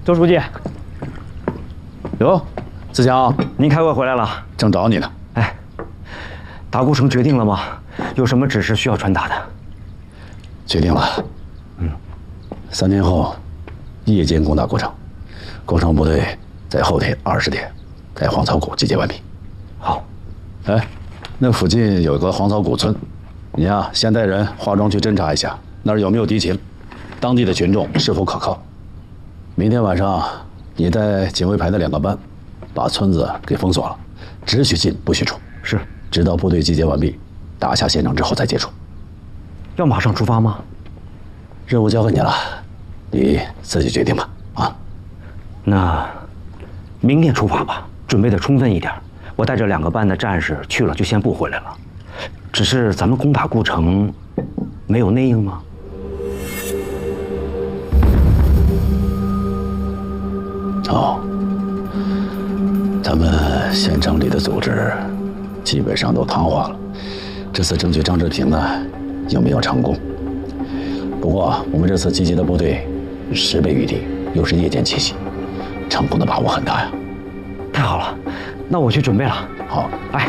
周书记， 哟，子强， 您开会回来了， 正找你呢。 哎，打固城决定了吗？有什么指示需要传达的？ 决定了。3天后，夜间攻打固城，攻城部队在后天20点，在黄草谷集结完毕。 好。 哎，那附近有个黄草谷村，你呀先带人化妆去侦查一下，那儿有没有敌情，当地的群众是否可靠。明天晚上，你带警卫排的2个班，把村子给封锁了，只许进不许出。 是， 直到部队集结完毕，打下县城之后再解除。 要马上出发吗？ 任务交给你了，你自己决定吧。啊， 那明天出发吧，准备的充分一点。我带着2个班的战士去了，就先不回来了。只是咱们攻打固城，没有内应吗？ 哦，咱们县城里的组织基本上都瘫痪了。这次争取张志平呢，有没有成功？不过我们这次集结的部队10倍于敌，又是夜间奇袭，成功的把握很大呀。 太好了，那我去准备了。 好， 哎。